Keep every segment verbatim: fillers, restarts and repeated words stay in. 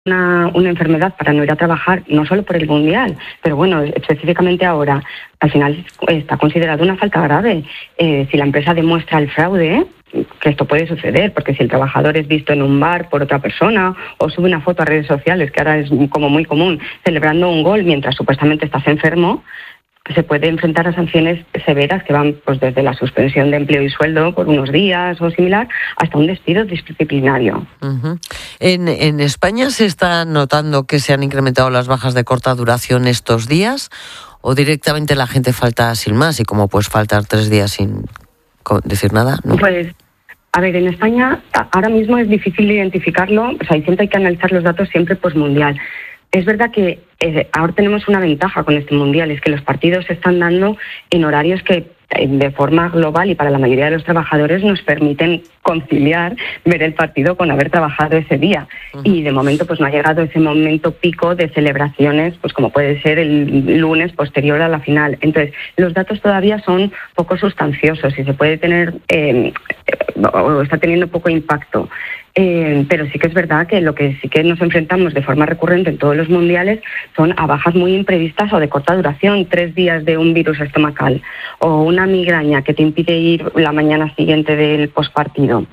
Una, una enfermedad para no ir a trabajar, no solo por el Mundial, pero bueno, específicamente ahora, al final está considerado una falta grave. Eh, si la empresa demuestra el fraude, que esto puede suceder, porque si el trabajador es visto en un bar por otra persona o sube una foto a redes sociales, que ahora es como muy común, celebrando un gol mientras supuestamente estás enfermo, se puede enfrentar a sanciones severas que van pues desde la suspensión de empleo y sueldo por unos días o similar hasta un despido disciplinario. Uh-huh. En, en España se está notando que se han incrementado las bajas de corta duración estos días, o directamente la gente falta sin más, y como puedes faltar tres días sin decir nada, ¿no? Pues a ver, en España ahora mismo es difícil de identificarlo, o sea, y siempre hay que analizar los datos siempre postmundial. Es verdad que eh, ahora tenemos una ventaja con este Mundial, es que los partidos se están dando en horarios que eh, de forma global y para la mayoría de los trabajadores nos permiten conciliar ver el partido con haber trabajado ese día. Uh-huh. Y de momento pues no ha llegado ese momento pico de celebraciones, pues como puede ser el lunes posterior a la final. Entonces, los datos todavía son poco sustanciosos y se puede tener, eh, o está teniendo poco impacto. Eh, pero sí que es verdad que lo que sí que nos enfrentamos de forma recurrente en todos los mundiales son a bajas muy imprevistas o de corta duración, tres días de un virus estomacal o una migraña que te impide ir la mañana siguiente del postpartido.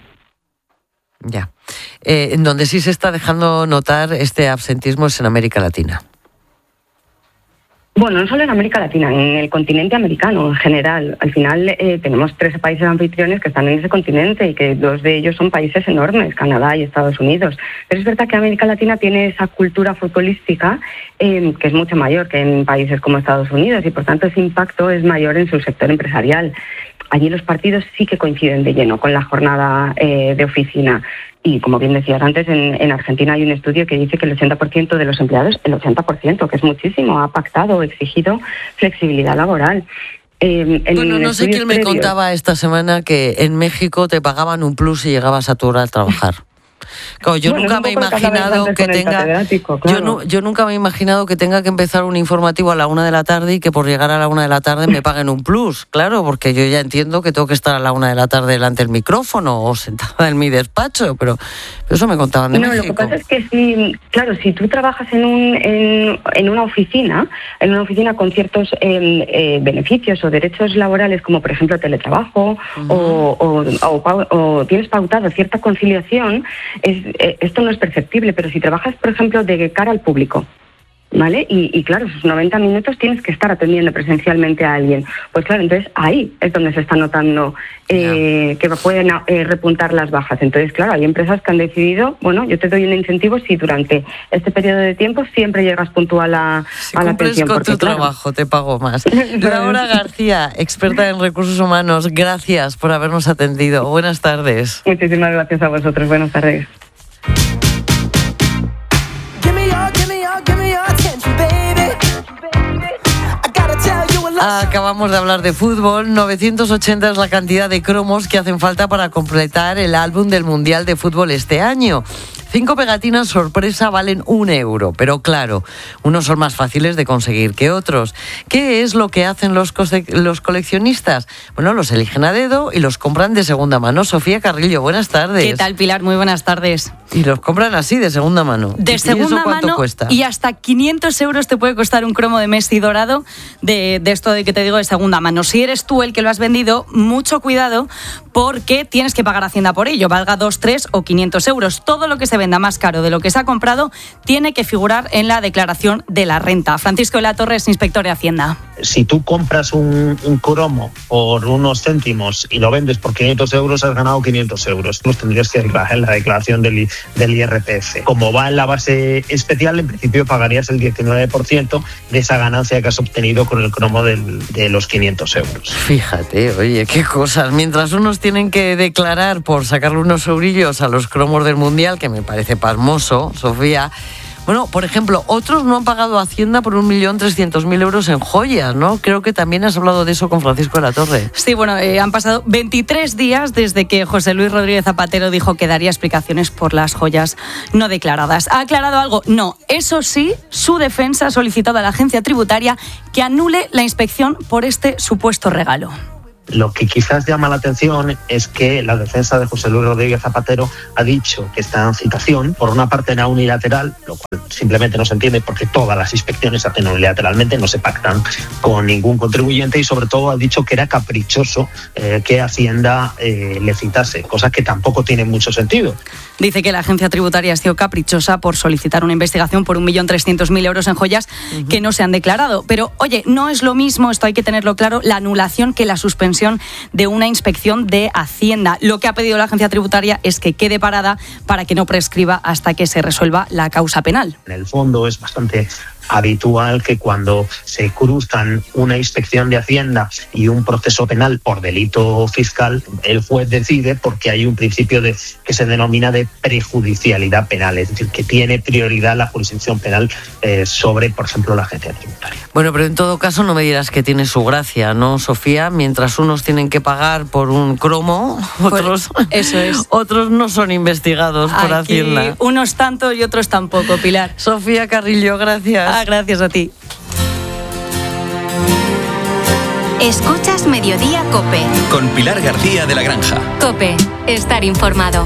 Ya. Eh, en donde sí se está dejando notar este absentismo es en América Latina. Bueno, no solo en América Latina, en el continente americano en general. Al final eh, tenemos tres países anfitriones que están en ese continente y que dos de ellos son países enormes, Canadá y Estados Unidos. Pero es verdad que América Latina tiene esa cultura futbolística eh, que es mucho mayor que en países como Estados Unidos y por tanto ese impacto es mayor en su sector empresarial. Allí los partidos sí que coinciden de lleno con la jornada eh, de oficina. Y como bien decías antes, en, en Argentina hay un estudio que dice que el ochenta por ciento de los empleados, el ochenta por ciento, que es muchísimo, ha pactado o exigido flexibilidad laboral. Eh, bueno, no sé quién me previos... contaba esta semana que en México te pagaban un plus si llegabas a tu hora a trabajar. Claro, yo bueno, nunca me he imaginado que tenga claro. yo, no, yo nunca me he imaginado que tenga que empezar un informativo a la una de la tarde y que por llegar a la una de la tarde me paguen un plus, claro, porque yo ya entiendo que tengo que estar a la una de la tarde delante del micrófono o sentada en mi despacho, pero, pero eso me contaban de no, México. Lo que pasa es que si, claro, si tú trabajas en un en, en una oficina, en una oficina con ciertos eh, eh, beneficios o derechos laborales, como por ejemplo teletrabajo, uh-huh. o, o, o, o tienes pautado cierta conciliación, es, eh, esto no es perceptible, pero si trabajas, por ejemplo, de cara al público, ¿vale? Y, y claro, esos noventa minutos tienes que estar atendiendo presencialmente a alguien. Pues claro, entonces ahí es donde se está notando eh, yeah. que pueden eh, repuntar las bajas. Entonces, claro, hay empresas que han decidido, bueno, yo te doy un incentivo si durante este periodo de tiempo siempre llegas puntual a, si a la pensión. Con porque, tu claro, trabajo te pago más. Laura García, experta en recursos humanos, gracias por habernos atendido. Buenas tardes. Muchísimas gracias a vosotros. Buenas tardes. Acabamos de hablar de fútbol. novecientos ochenta es la cantidad de cromos que hacen falta para completar el álbum del Mundial de Fútbol este año. Cinco pegatinas sorpresa valen un euro, pero claro, unos son más fáciles de conseguir que otros. ¿Qué es lo que hacen los, cose- los coleccionistas? Bueno, los eligen a dedo y los compran de segunda mano. Sofía Carrillo, buenas tardes. ¿Qué tal, Pilar? Muy buenas tardes. Y los compran así, de segunda mano. De ¿Y segunda eso cuánto mano cuesta? Y hasta quinientos euros te puede costar un cromo de Messi dorado de, de esto de que te digo de segunda mano. Si eres tú el que lo has vendido, mucho cuidado porque tienes que pagar Hacienda por ello, valga dos, tres o quinientos euros. Todo lo que se venda más caro de lo que se ha comprado tiene que figurar en la declaración de la renta. Francisco de la Torre es inspector de Hacienda. Si tú compras un, un cromo por unos céntimos y lo vendes por quinientos euros, has ganado quinientos euros. Los tendrías que declarar en la declaración del, del I R P F. Como va en la base especial, en principio pagarías el diecinueve por ciento de esa ganancia que has obtenido con el cromo del, de los quinientos euros. Fíjate, oye, qué cosas. Mientras unos tienen que declarar por sacarle unos eurillos a los cromos del Mundial, que me parece pasmoso, Sofía. Bueno, por ejemplo, otros no han pagado Hacienda por un millón trescientos mil euros en joyas, ¿no? Creo que también has hablado de eso con Francisco de la Torre. Sí, bueno, eh, han pasado veintitrés días desde que José Luis Rodríguez Zapatero dijo que daría explicaciones por las joyas no declaradas. ¿Ha aclarado algo? No. Eso sí, su defensa ha solicitado a la agencia tributaria que anule la inspección por este supuesto regalo. Lo que quizás llama la atención es que la defensa de José Luis Rodríguez Zapatero ha dicho que esta citación, por una parte, era unilateral, lo cual simplemente no se entiende porque todas las inspecciones se hacen unilateralmente, no se pactan con ningún contribuyente, y sobre todo ha dicho que era caprichoso eh, que Hacienda eh, le citase, cosa que tampoco tiene mucho sentido. Dice que la agencia tributaria ha sido caprichosa por solicitar una investigación por un millón trescientos mil euros en joyas uh-huh. que no se han declarado. Pero, oye, no es lo mismo, esto hay que tenerlo claro, la anulación que la suspensión de una inspección de Hacienda. Lo que ha pedido la agencia tributaria es que quede parada para que no prescriba hasta que se resuelva la causa penal. En el fondo es bastante habitual que cuando se cruzan una inspección de Hacienda y un proceso penal por delito fiscal, el juez decide porque hay un principio de, que se denomina de prejudicialidad penal, es decir, que tiene prioridad la jurisdicción penal eh, sobre, por ejemplo, la agencia tributaria. Bueno, pero en todo caso no me dirás que tiene su gracia, ¿no, Sofía? Mientras unos tienen que pagar por un cromo, otros, pues eso es. otros no son investigados por Aquí Hacienda. Unos tanto y otros tampoco, Pilar. Sofía Carrillo, gracias. Ah, gracias a ti. Escuchas Mediodía COPE. Con Pilar García de la Granja. COPE, estar informado.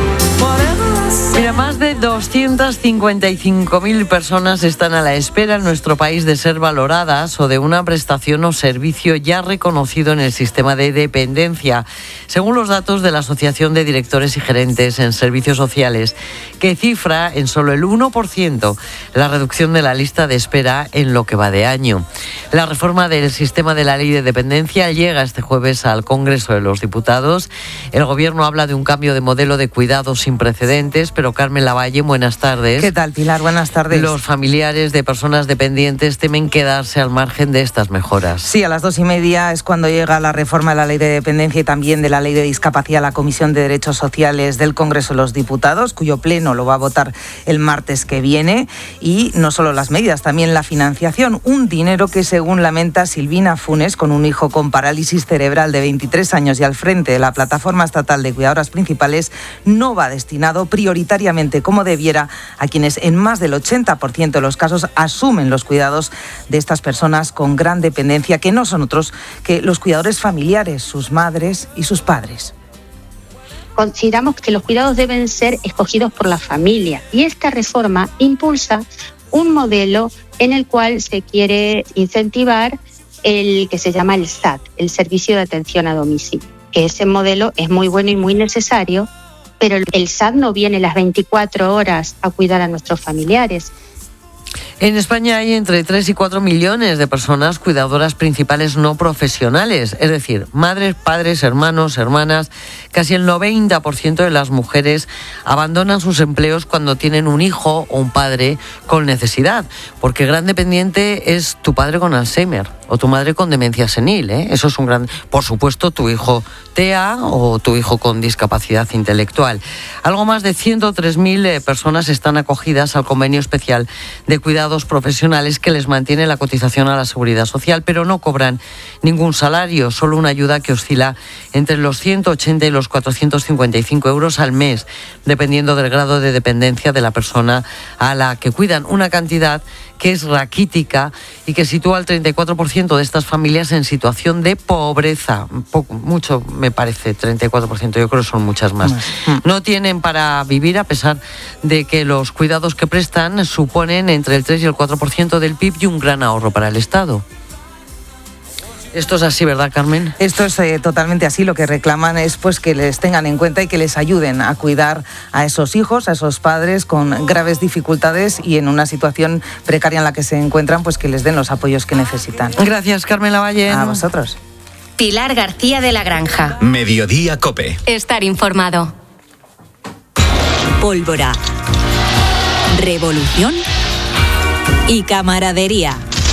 Mira, más de doscientas cincuenta y cinco mil personas están a la espera en nuestro país de ser valoradas o de una prestación o servicio ya reconocido en el sistema de dependencia, según los datos de la Asociación de Directores y Gerentes en Servicios Sociales, que cifra en solo el uno por ciento la reducción de la lista de espera en lo que va de año. La reforma del sistema de la Ley de Dependencia llega este jueves al Congreso de los Diputados. El Gobierno habla de un cambio de modelo de cuidados sin precedentes, pero Carmen Lavalle, buenas tardes. ¿Qué tal, Pilar? Buenas tardes. Los familiares de personas dependientes temen quedarse al margen de estas mejoras. Sí, a las dos y media es cuando llega la reforma de la Ley de Dependencia y también de la Ley de Discapacidad a la Comisión de Derechos Sociales del Congreso de los Diputados, cuyo pleno lo va a votar el martes que viene. Y no solo las medidas, también la financiación. Un dinero que, según lamenta Silvina Funes, con un hijo con parálisis cerebral de veintitrés años y al frente de la Plataforma Estatal de Cuidadoras Principales, no va destinado prioritariamente como debiera a quienes en más del ochenta por ciento de los casos asumen los cuidados de estas personas con gran dependencia, que no son otros que los cuidadores familiares, sus madres y sus padres. Consideramos que los cuidados deben ser escogidos por la familia y esta reforma impulsa un modelo en el cual se quiere incentivar el que se llama el S A D, el Servicio de Atención a Domicilio, que ese modelo es muy bueno y muy necesario, pero el S A D no viene las veinticuatro horas a cuidar a nuestros familiares. En España hay entre tres y cuatro millones de personas cuidadoras principales no profesionales, es decir, madres, padres, hermanos, hermanas. Casi el noventa por ciento de las mujeres abandonan sus empleos cuando tienen un hijo o un padre con necesidad, porque gran dependiente es tu padre con Alzheimer o tu madre con demencia senil, ¿eh? Eso es un gran... Por supuesto, tu hijo T E A o tu hijo con discapacidad intelectual. Algo más de ciento tres mil eh, personas están acogidas al convenio especial de cuidados profesionales que les mantiene la cotización a la Seguridad Social, pero no cobran ningún salario, solo una ayuda que oscila entre los ciento ochenta y los cuatrocientos cincuenta y cinco euros al mes, dependiendo del grado de dependencia de la persona a la que cuidan. Una cantidad que es raquítica y que sitúa al treinta y cuatro por ciento de estas familias en situación de pobreza. Poco, mucho me parece, treinta y cuatro por ciento, yo creo que son muchas más. No tienen para vivir, a pesar de que los cuidados que prestan suponen entre el tres y el cuatro por ciento del P I B y un gran ahorro para el Estado. Esto es así, ¿verdad, Carmen? Esto es eh, totalmente así. Lo que reclaman es pues que les tengan en cuenta y que les ayuden a cuidar a esos hijos, a esos padres con graves dificultades y en una situación precaria en la que se encuentran, pues que les den los apoyos que necesitan. Gracias, Carmen Lavalle. A vosotros. Pilar García de la Granja. Mediodía COPE. Estar informado. Pólvora, revolución y camaradería.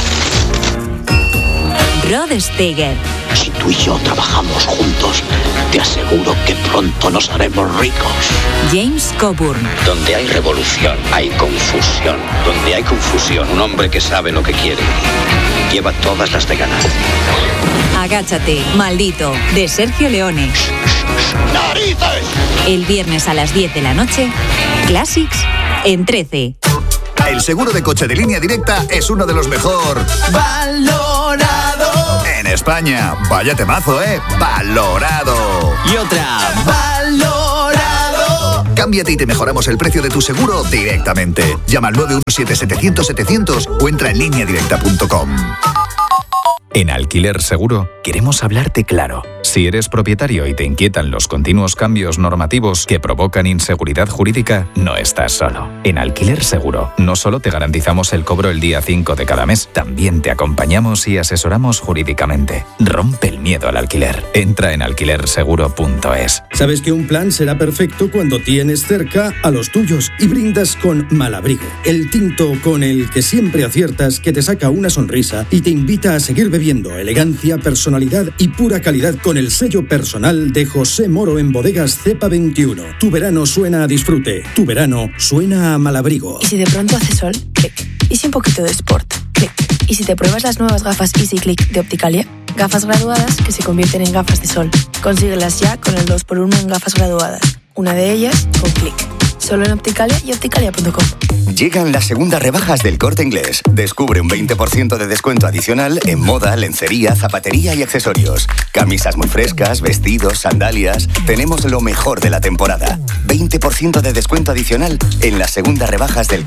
Rod Steiger. Si tú y yo trabajamos juntos, te aseguro que pronto nos haremos ricos. James Coburn. Donde hay revolución, hay confusión. Donde hay confusión, un hombre que sabe lo que quiere lleva todas las de ganar. Agáchate, maldito, de Sergio Leone. ¡Narices! El viernes a las diez de la noche, Classics en trece. El seguro de coche de Línea Directa es uno de los mejor valorados en España. Vaya temazo, ¿eh? ¡Valorado! Y otra, ¡valorado! Cámbiate y te mejoramos el precio de tu seguro directamente. Llama al nueve uno siete, setecientos, setecientos o entra en línea directa punto com. En Alquiler Seguro queremos hablarte claro. Si eres propietario y te inquietan los continuos cambios normativos que provocan inseguridad jurídica, no estás solo. En Alquiler Seguro no solo te garantizamos el cobro el día cinco de cada mes, también te acompañamos y asesoramos jurídicamente. Rompe el miedo al alquiler. Entra en alquiler seguro punto es. Sabes que un plan será perfecto cuando tienes cerca a los tuyos y brindas con Malabrigo, el tinto con el que siempre aciertas, que te saca una sonrisa y te invita a seguir bebiendo. Elegancia, personalidad y pura calidad con el sello personal de José Moro en Bodegas Cepa veintiuno. Tu verano suena a disfrute. Tu verano suena a Malabrigo. ¿Y si de pronto hace sol? Clic. ¿Y si un poquito de sport? Clic. ¿Y si te pruebas las nuevas gafas Easy Click de Opticalia? Gafas graduadas que se convierten en gafas de sol. Consíguelas ya con el dos por uno en gafas graduadas. Una de ellas con Clic. Solo en Opticalia y opticalia punto com. Llegan las segundas rebajas del Corte Inglés. Descubre un veinte por ciento de descuento adicional en moda, lencería, zapatería y accesorios. Camisas muy frescas, vestidos, sandalias. Tenemos lo mejor de la temporada. veinte por ciento de descuento adicional en las segundas rebajas del